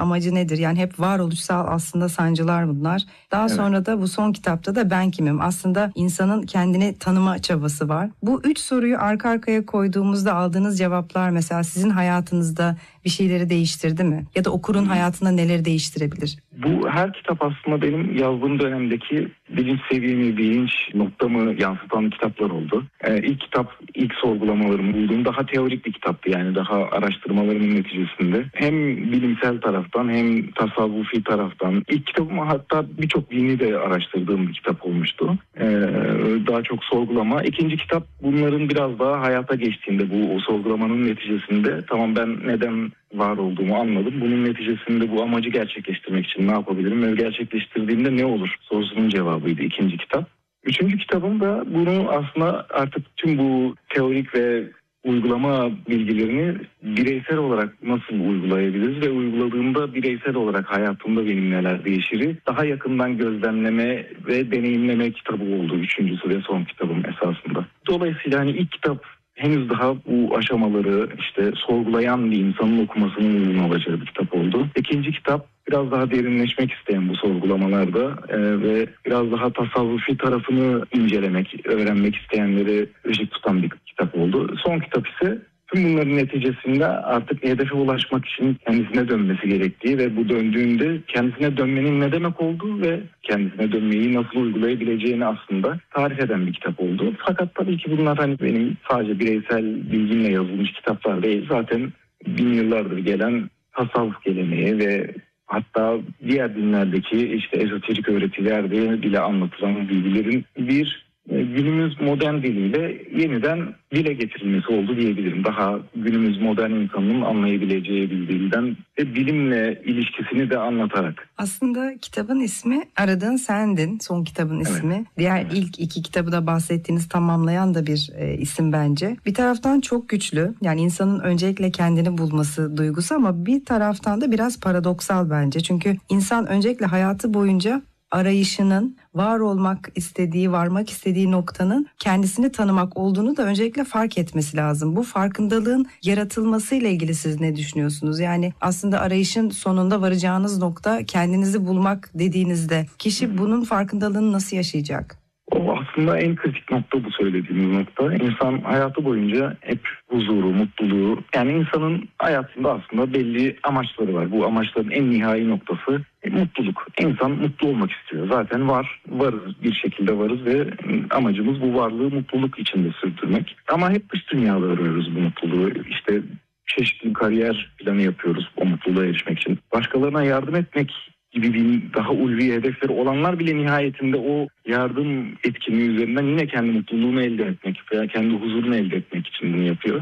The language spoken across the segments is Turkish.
amacı nedir? Yani hep varoluşsal aslında sancılar bunlar. Daha sonra da bu son kitapta da ben kimim? Aslında insanın kendini tanıma çabası var. Bu 3 soruyu arka arkaya koyduğumuzda aldığınız cevaplar mesela sizin hayatınızda bir şeyleri değiştirdi mi? Ya da okurun hayatında neleri değiştirebilir? Bu her kitap aslında benim yazdığım dönemdeki bilinç seviyemi, bilinç noktamı yansıtan kitaplar oldu. İlk kitap, ilk sorgulamalarımı bulduğum daha teorik bir kitaptı. Yani daha araştırmalarımın neticesinde. Hem bilimsel taraftan hem tasavvufi taraftan. İlk kitabım hatta birçok dini de araştırdığım bir kitap olmuştu. Daha çok sorgulama. İkinci kitap bunların biraz daha hayata geçtiğinde bu o sorgulamanın neticesinde tamam ben neden var olduğumu anladım. Bunun neticesinde bu amacı gerçekleştirmek için ne yapabilirim ve gerçekleştirdiğimde ne olur sorusunun cevabıydı ikinci kitap. Üçüncü kitabım da bunu aslında artık tüm bu teorik ve uygulama bilgilerini bireysel olarak nasıl uygulayabiliriz ve uyguladığımda bireysel olarak hayatımda benim neler değişir daha yakından gözlemleme ve deneyimleme kitabı oldu. Üçüncüsü ve son kitabım esasında. Dolayısıyla hani ilk kitap henüz daha bu aşamaları işte sorgulayan bir insanın okumasının uygun olacağı bir kitap oldu. İkinci kitap biraz daha derinleşmek isteyen bu sorgulamalarda ve biraz daha tasavvufi tarafını incelemek, öğrenmek isteyenleri ışık tutan bir kitap oldu. Son kitap ise tüm bunların neticesinde artık hedefe ulaşmak için kendisine dönmesi gerektiği ve bu döndüğünde kendisine dönmenin ne demek olduğu ve kendisine dönmeyi nasıl uygulayabileceğini aslında tarif eden bir kitap oldu. Fakat tabii ki bunlar hani benim sadece bireysel bilgimle yazılmış kitaplar değil. Zaten bin yıllardır gelen tasavvuf geleneği ve hatta diğer dinlerdeki işte ezoterik öğretilerde bile anlatılan bilgilerin bir günümüz modern diliyle yeniden dile getirilmesi oldu diyebilirim. Daha günümüz modern insanının anlayabileceği bir dilden ve bilimle ilişkisini de anlatarak. Aslında kitabın ismi Aradığın Sendin, son kitabın ismi. Diğer ilk 2 kitabı da bahsettiğiniz tamamlayan da bir isim bence. Bir taraftan çok güçlü, yani insanın öncelikle kendini bulması duygusu ama bir taraftan da biraz paradoksal bence. Çünkü insan öncelikle hayatı boyunca arayışının, var olmak istediği, varmak istediği noktanın kendisini tanımak olduğunu da öncelikle fark etmesi lazım. Bu farkındalığın yaratılmasıyla ilgili siz ne düşünüyorsunuz? Yani aslında arayışın sonunda varacağınız nokta kendinizi bulmak dediğinizde kişi bunun farkındalığını nasıl yaşayacak? O aslında en kritik nokta bu söylediğimiz nokta. İnsan hayatı boyunca hep huzuru, mutluluğu, yani insanın hayatında aslında belli amaçları var. Bu amaçların en nihai noktası mutluluk. İnsan mutlu olmak istiyor. Zaten varız bir şekilde varız ve amacımız bu varlığı mutluluk içinde sürdürmek. Ama hep dış dünyada arıyoruz bu mutluluğu. İşte çeşitli kariyer planı yapıyoruz o mutluluğa erişmek için. Başkalarına yardım etmek gibi bir daha ulvi hedefleri olanlar bile nihayetinde o yardım etkinliği üzerinden yine kendi mutluluğunu elde etmek veya kendi huzurunu elde etmek için bunu yapıyor.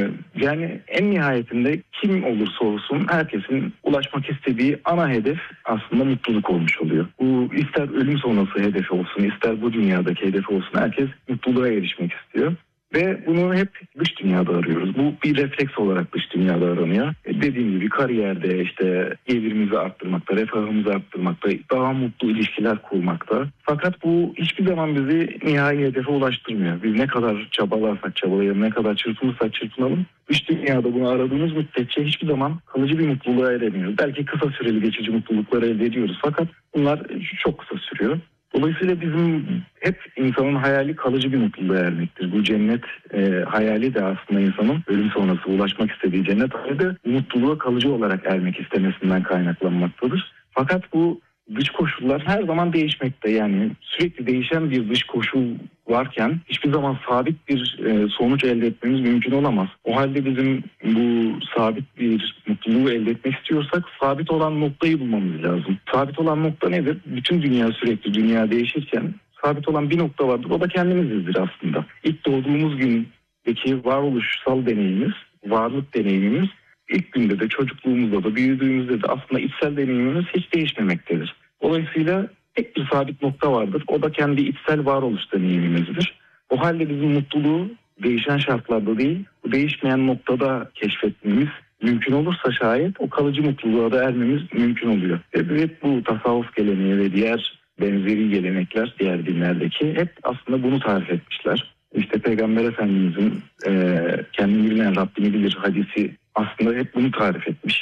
Yani en nihayetinde kim olursa olsun herkesin ulaşmak istediği ana hedef aslında mutluluk olmuş oluyor. Bu ister ölüm sonrası hedefi olsun, ister bu dünyadaki hedefi olsun, herkes mutluluğa erişmek istiyor. Ve bunu hep dış dünyada arıyoruz. Bu bir refleks olarak dış dünyada aranıyor. Dediğim gibi kariyerde işte gelirimizi arttırmakta, refahımızı arttırmakta, daha mutlu ilişkiler kurmakta. Fakat bu hiçbir zaman bizi nihai hedefe ulaştırmıyor. Biz ne kadar çabalarsak çabalayalım, ne kadar çırpınırsak çırpınalım, dış dünyada bunu aradığımız müddetçe hiçbir zaman kalıcı bir mutluluğa eremiyoruz. Belki kısa süreli geçici mutlulukları elde ediyoruz fakat bunlar çok kısa sürüyor. Dolayısıyla bizim hep insanın hayali kalıcı bir mutluluğa ermektir. Bu cennet hayali de aslında insanın ölüm sonrası ulaşmak istediği cennet hayali de mutluluğa kalıcı olarak ermek istemesinden kaynaklanmaktadır. Fakat bu dış koşullar her zaman değişmekte. Yani sürekli değişen bir dış koşul varken hiçbir zaman sabit bir sonuç elde etmemiz mümkün olamaz. O halde bizim bu sabit bir mutluluğu elde etmek istiyorsak sabit olan noktayı bulmamız lazım. Sabit olan nokta nedir? Bütün dünya sürekli dünya değişirken sabit olan bir nokta vardır. O da kendimizizdir aslında. İlk doğduğumuz gündeki varoluşsal deneyimimiz, varlık deneyimimiz ilk günde de çocukluğumuzda da büyüdüğümüzde de aslında içsel deneyimimiz hiç değişmemektedir. Dolayısıyla tek bir sabit nokta vardır. O da kendi içsel varoluş deneyimimizdir. O halde bizim mutluluğu değişen şartlarda değil, bu değişmeyen noktada keşfetmemiz mümkün olursa şayet o kalıcı mutluluğa da ermemiz mümkün oluyor. Ve hep bu tasavvuf geleneği ve diğer benzeri gelenekler, diğer dinlerdeki hep aslında bunu tarif etmişler. İşte Peygamber Efendimizin kendini bilen Rabbini bilir hadisi aslında hep bunu tarif etmiş.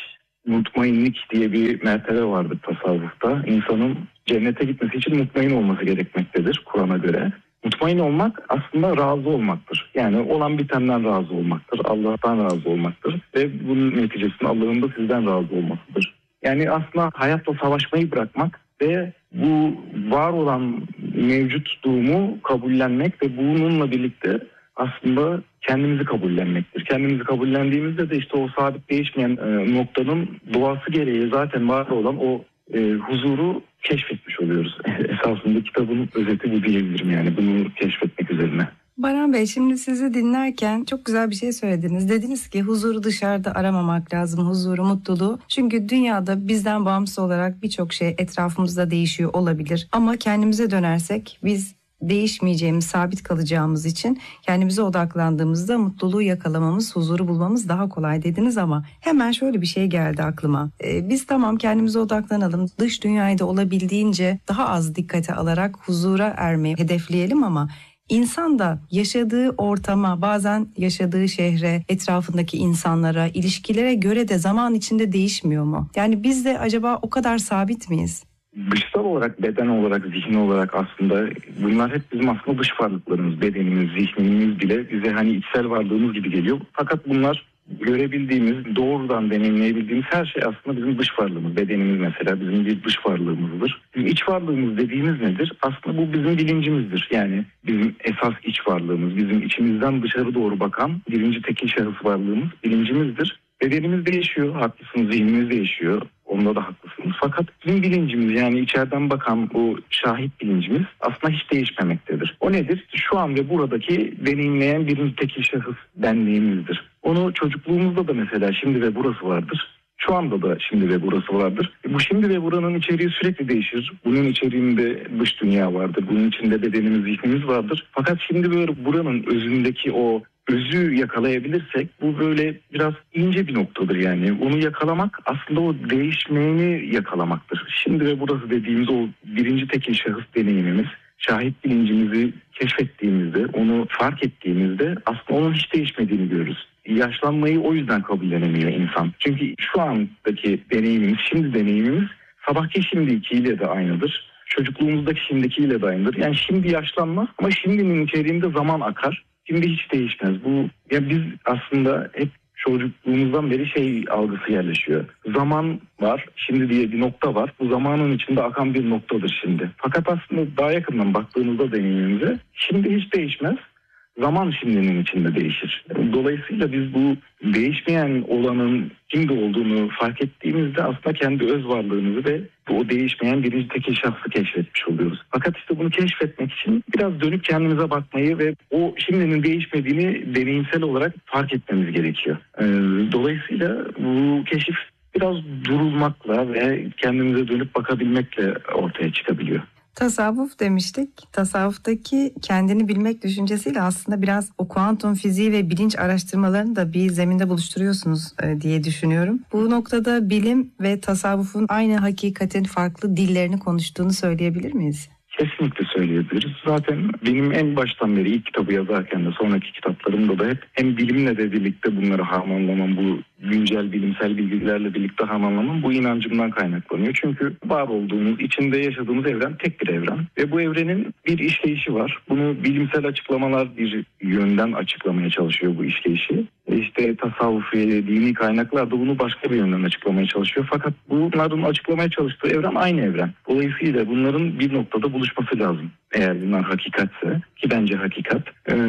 mutmainlik diye bir mertebe vardır tasavvufta. İnsanın cennete gitmesi için mutmain olması gerekmektedir Kur'an'a göre. Mutmain olmak aslında razı olmaktır. Yani olan bitenden razı olmaktır. Allah'tan razı olmaktır. Ve bunun neticesinde Allah'ın da sizden razı olmasıdır. Yani aslında hayatla savaşmayı bırakmak ve bu var olan mevcut durumu kabullenmek ve bununla birlikte aslında kendimizi kabullenmektir. Kendimizi kabullendiğimizde de işte o sabit değişmeyen noktanın doğası gereği zaten var olan o huzuru keşfetmiş oluyoruz. Esasında kitabın özeti bu diyebilirim, yani bunu keşfetmek üzerine. Baran Bey, şimdi sizi dinlerken çok güzel bir şey söylediniz. Dediniz ki huzuru dışarıda aramamak lazım, huzuru, mutluluğu. Çünkü dünyada bizden bağımsız olarak birçok şey etrafımızda değişiyor olabilir. Ama kendimize dönersek biz değişmeyeceğimiz, sabit kalacağımız için kendimize odaklandığımızda mutluluğu yakalamamız, huzuru bulmamız daha kolay dediniz ama hemen şöyle bir şey geldi aklıma. Biz tamam kendimize odaklanalım, dış dünyayı da olabildiğince daha az dikkate alarak huzura ermeyi hedefleyelim ama İnsan da yaşadığı ortama, bazen yaşadığı şehre, etrafındaki insanlara, ilişkilere göre de zaman içinde değişmiyor mu? Yani biz de acaba o kadar sabit miyiz? Dışsal olarak, beden olarak, zihni olarak aslında bunlar hep bizim aslında dış varlıklarımız. Bedenimiz, zihnimiz bile bize hani içsel varlığımız gibi geliyor. Fakat bunlar görebildiğimiz, doğrudan deneyimleyebildiğimiz her şey aslında bizim dış varlığımız. Bedenimiz mesela bizim bir dış varlığımızdır. Bizim iç varlığımız dediğimiz nedir? Aslında bu bizim bilincimizdir. Yani bizim esas iç varlığımız, bizim içimizden dışarı doğru bakan birinci tekil şahıs varlığımız bilincimizdir. Bedenimiz değişiyor, haklısınız, zihnimiz değişiyor. Onda da haklısınız. Fakat bizim bilincimiz, yani içeriden bakan o şahit bilincimiz aslında hiç değişmemektedir. O nedir? Şu an ve buradaki deneyimleyen birinci tekil şahıs benliğimizdir. Onu çocukluğumuzda da mesela şimdi ve burası vardır. Şu anda da şimdi ve burası vardır. Bu şimdi ve buranın içeriği sürekli değişir. Bunun içeriğinde dış dünya vardır. Bunun içinde bedenimiz, zihnimiz vardır. Fakat şimdi böyle buranın özündeki o özü yakalayabilirsek bu böyle biraz ince bir noktadır yani. Onu yakalamak aslında o değişmeyeni yakalamaktır. Şimdi ve burası dediğimiz o birinci tekil şahıs deneyimimiz, şahit bilincimizi keşfettiğimizde, onu fark ettiğimizde aslında onun hiç değişmediğini görürüz. Yaşlanmayı o yüzden kabullenemiyor insan. Çünkü şu andaki deneyimimiz, şimdi deneyimimiz sabahki şimdikiyle de aynıdır. Çocukluğumuzdaki şimdikiyle de aynıdır. Yani şimdi yaşlanmaz ama şimdinin içeriğinde zaman akar. Şimdi hiç değişmez. Bu ya biz aslında hep çocukluğumuzdan beri şey algısı yerleşiyor. Zaman var, şimdi diye bir nokta var. Bu zamanın içinde akan bir noktadır şimdi. Fakat aslında daha yakından baktığımızda deneyimimize şimdi hiç değişmez. Zaman şimdinin içinde değişir. Dolayısıyla biz bu değişmeyen olanın kimde olduğunu fark ettiğimizde aslında kendi öz varlığımızı ve o değişmeyen birinci tekil şahsı keşfetmiş oluyoruz. Fakat işte bunu keşfetmek için biraz dönüp kendimize bakmayı ve o şimdinin değişmediğini deneyimsel olarak fark etmemiz gerekiyor. Dolayısıyla bu keşif biraz durulmakla ve kendimize dönüp bakabilmekle ortaya çıkabiliyor. Tasavvuf demiştik. Tasavvuftaki kendini bilmek düşüncesiyle aslında biraz o kuantum fiziği ve bilinç araştırmalarını da bir zeminde buluşturuyorsunuz diye düşünüyorum. Bu noktada bilim ve tasavvufun aynı hakikatin farklı dillerini konuştuğunu söyleyebilir miyiz? Kesinlikle söyleyebiliriz. Zaten benim en baştan beri ilk kitabı yazarken de sonraki kitaplarımda da hep hem bilimle de birlikte bunları harmanlamam, bu güncel bilimsel bilgilerle birlikte harmanlamam bu inancımdan kaynaklanıyor. Çünkü var olduğumuz, içinde yaşadığımız evren tek bir evren ve bu evrenin bir işleyişi var. Bunu bilimsel açıklamalar bir yönden açıklamaya çalışıyor bu işleyişi. İşte tasavvuf ve dini kaynaklar da bunu başka bir yönden açıklamaya çalışıyor. Fakat bunların açıklamaya çalıştığı evren aynı evren. Dolayısıyla bunların bir noktada buluşması lazım. Eğer bunlar hakikatse, ki bence hakikat.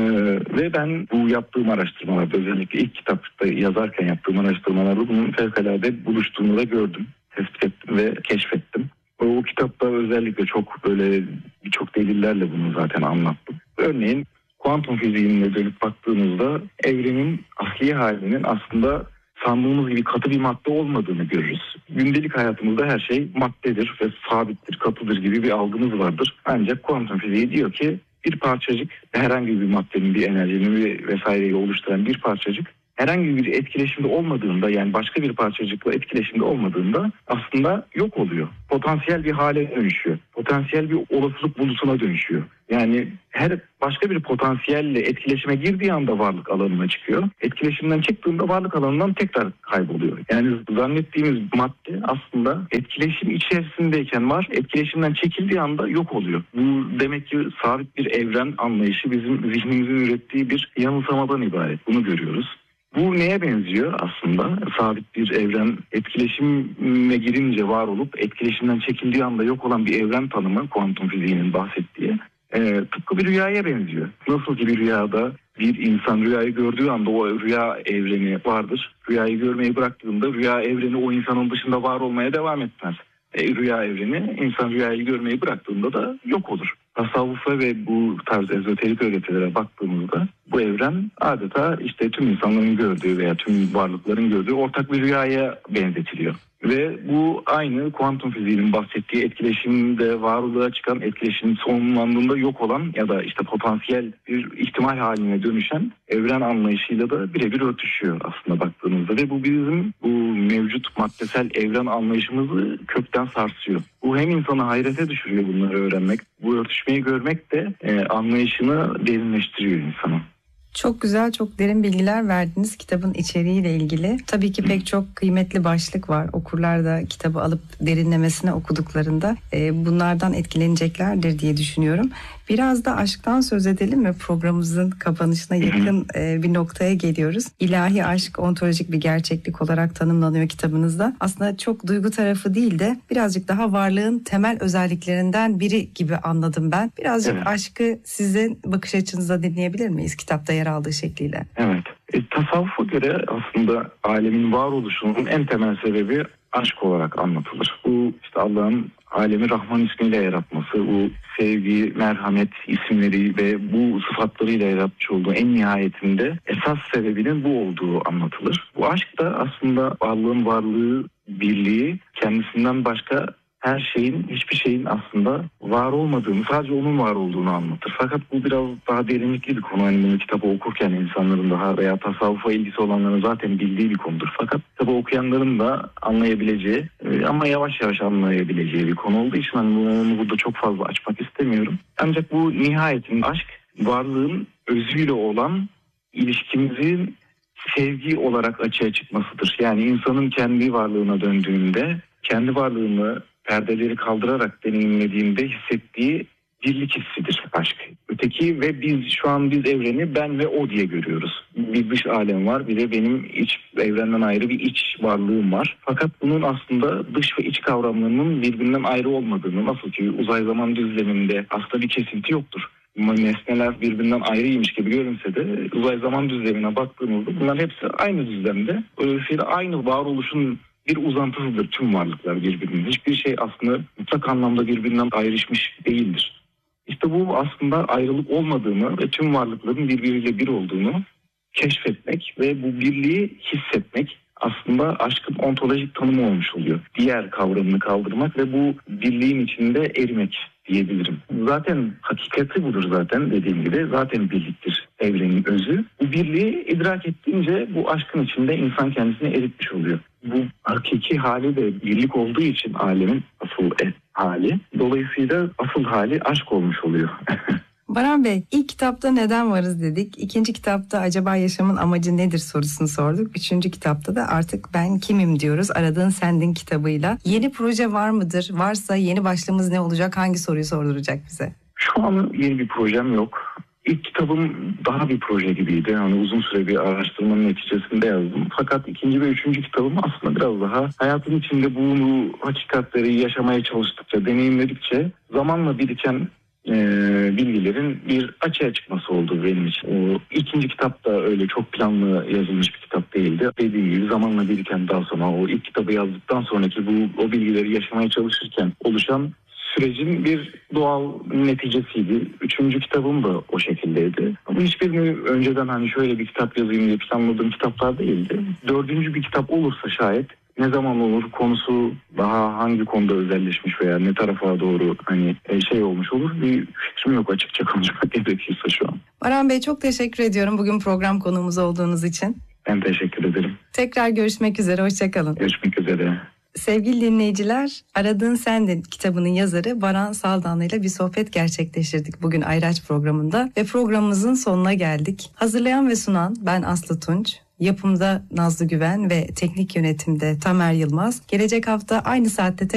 Ve ben bu yaptığım araştırmalarda, özellikle ilk kitapta yazarken yaptığım araştırmalarda bunun fevkalade buluştuğunu da gördüm, tespit ettim ve keşfettim. O kitapta özellikle çok böyle birçok delillerle bunu zaten anlattım. Örneğin kuantum fiziğine dönüp baktığımızda evrenin asli halinin aslında sandığımız gibi katı bir madde olmadığını görürüz. Gündelik hayatımızda her şey maddedir ve sabittir, katıdır gibi bir algımız vardır. Ancak kuantum fiziği diyor ki bir parçacık, herhangi bir maddenin, bir enerjinin vesaireyi oluşturan bir parçacık herhangi bir etkileşimde olmadığında, yani başka bir parçacıkla etkileşimde olmadığında aslında yok oluyor. Potansiyel bir hale dönüşüyor. potansiyel bir olasılık bulusuna dönüşüyor. Yani her başka bir potansiyelle etkileşime girdiği anda varlık alanına çıkıyor. Etkileşimden çıktığında varlık alanından tekrar kayboluyor. Yani zannettiğimiz madde aslında etkileşim içerisindeyken var, etkileşimden çekildiği anda yok oluyor. Bu demek ki sabit bir evren anlayışı bizim zihnimizin ürettiği bir yanılsamadan ibaret. Bunu görüyoruz. Bu neye benziyor aslında? Sabit bir evren etkileşime girince var olup etkileşimden çekildiği anda yok olan bir evren tanımı, kuantum fiziğinin bahsettiği. Tıpkı bir rüyaya benziyor. Nasıl ki bir rüyada bir insan rüyayı gördüğü anda o rüya evreni vardır. Rüyayı görmeyi bıraktığında rüya evreni o insanın dışında var olmaya devam etmez. Rüya evreni insan rüyayı görmeyi bıraktığında da yok olur. Tasavvufa ve bu tarz ezoterik öğretilere baktığımızda bu evren adeta işte tüm insanların gördüğü veya tüm varlıkların gördüğü ortak bir rüyaya benzetiliyor. Ve bu aynı kuantum fiziğinin bahsettiği etkileşimde varlığa çıkan, etkileşimin sonlandığında yok olan ya da işte potansiyel bir ihtimal haline dönüşen evren anlayışıyla da birebir örtüşüyor aslında baktığımızda. Ve bu bizim bu mevcut maddesel evren anlayışımızı kökten sarsıyor. Bu hem insanı hayrete düşürüyor bunları öğrenmek, bu örtüşmeyi görmek de anlayışını derinleştiriyor insanın. Çok güzel, çok derin bilgiler verdiniz kitabın içeriğiyle ilgili. Tabii ki pek çok kıymetli başlık var. Okurlar da kitabı alıp derinlemesine okuduklarında bunlardan etkileneceklerdir diye düşünüyorum. Biraz da aşktan söz edelim mi? Programımızın kapanışına yakın bir noktaya geliyoruz. İlahi aşk ontolojik bir gerçeklik olarak tanımlanıyor kitabınızda. Aslında çok duygu tarafı değil de birazcık daha varlığın temel özelliklerinden biri gibi anladım ben. Birazcık aşkı sizin bakış açınıza dinleyebilir miyiz kitapta yer aldığı şekliyle? Evet. Tasavvufa göre aslında alemin varoluşunun en temel sebebi aşk olarak anlatılır. Bu işte Allah'ın alemi Rahman ismiyle yaratması, bu sevgi, merhamet isimleri ve bu sıfatlarıyla yaratmış olduğu en nihayetinde esas sebebinin bu olduğu anlatılır. Bu aşk da aslında Allah'ın varlığı, birliği, kendisinden başka her şeyin, hiçbir şeyin aslında var olmadığını, sadece onun var olduğunu anlatır. Fakat bu biraz daha derinlikli bir konu. Yani bunu kitabı okurken insanların daha veya tasavvufa ilgisi olanların zaten bildiği bir konudur. Fakat kitabı okuyanların da anlayabileceği ama yavaş yavaş anlayabileceği bir konu olduğu için hani bunu burada çok fazla açmak istemiyorum. Ancak bu nihayetin aşk, varlığın özüyle olan ilişkimizin sevgi olarak açığa çıkmasıdır. Yani insanın kendi varlığına döndüğünde, kendi varlığını perdeleri kaldırarak deneyimlediğinde hissettiği birlik hissidir aşk. Öteki ve biz şu an evreni ben ve o diye görüyoruz. Bir dış alem var, bir de benim iç evrenden ayrı bir iç varlığım var. Fakat bunun aslında dış ve iç kavramlarının birbirinden ayrı olmadığını, nasıl ki uzay zaman düzleminde aslında bir kesinti yoktur. Nesneler birbirinden ayrıymış gibi görünse de uzay zaman düzlemine baktığımızda bunların hepsi aynı düzlemde. Dolayısıyla aynı varoluşun bir uzantısıdır tüm varlıklar birbirinden. Hiçbir şey aslında mutlak anlamda birbirinden ayrışmış değildir. İşte bu aslında ayrılık olmadığını ve tüm varlıkların birbiriyle bir olduğunu keşfetmek ve bu birliği hissetmek aslında aşkın ontolojik tanımı olmuş oluyor. Diğer kavramını kaldırmak ve bu birliğin içinde erimek diyebilirim. Zaten hakikati budur zaten dediğim gibi. Zaten birliktir evrenin özü. Bu birliği idrak ettiğince bu aşkın içinde insan kendisini eritmiş oluyor. Bu hakiki hali de birlik olduğu için alemin asıl hali. Dolayısıyla asıl hali aşk olmuş oluyor. Baran Bey, ilk kitapta neden varız dedik. İkinci kitapta acaba yaşamın amacı nedir sorusunu sorduk. Üçüncü kitapta da artık ben kimim diyoruz. Aradığın Sendin kitabıyla. Yeni proje var mıdır? Varsa yeni başlığımız ne olacak? Hangi soruyu sorduracak bize? Şu an yeni bir projem yok. İlk kitabım daha bir proje gibiydi. Yani uzun süre bir araştırmanın neticesinde yazdım. Fakat ikinci ve üçüncü kitabım aslında biraz daha hayatın içinde bu hakikatleri yaşamaya çalıştıkça, deneyimledikçe zamanla biriken bilgilerin bir açığa çıkması oldu benim için. O ikinci kitap da öyle çok planlı yazılmış bir kitap değildi. Dediğim gibi zamanla biriken daha sonra o ilk kitabı yazdıktan sonraki o bilgileri yaşamaya çalışırken oluşan sürecin bir doğal neticesiydi. Üçüncü kitabım da o şekildeydi. Ama hiçbirini önceden hani şöyle bir kitap yazayım diye planladığım kitaplar değildi. Dördüncü bir kitap olursa şayet ne zaman olur, konusu daha hangi konuda özelleşmiş veya ne tarafa doğru hani olmuş olur bir fikrim yok açıkça konuşmak gerekirse şu an. Baran Bey çok teşekkür ediyorum bugün program konuğumuz olduğunuz için. Ben teşekkür ederim. Tekrar görüşmek üzere, hoşça kalın. Görüşmek üzere. Sevgili dinleyiciler, Aradığın Sendin kitabının yazarı Baran Saldanlı ile bir sohbet gerçekleştirdik bugün Ayraç programında ve programımızın sonuna geldik. Hazırlayan ve sunan ben Aslı Tunç, yapımda Nazlı Güven ve teknik yönetimde Tamer Yılmaz. Gelecek hafta aynı saatte